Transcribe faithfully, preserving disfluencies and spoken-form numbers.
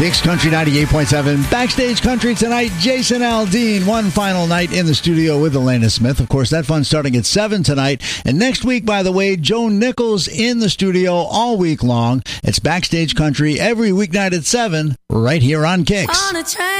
Kicks Country ninety-eight point seven. Backstage Country tonight. Jason Aldean. One final night in the studio with Elena Smith. Of course, that fun starting at seven tonight. And next week, by the way, Joe Nichols in the studio all week long. It's Backstage Country every weeknight at seven right here on Kicks. On a train.